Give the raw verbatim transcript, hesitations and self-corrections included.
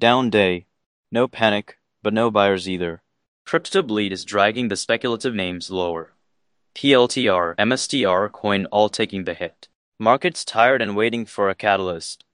Down day. No panic, but no buyers either. CryptoBleed is dragging the speculative names lower. P L T R, M S T R coin all taking the hit. Market's tired and waiting for a catalyst.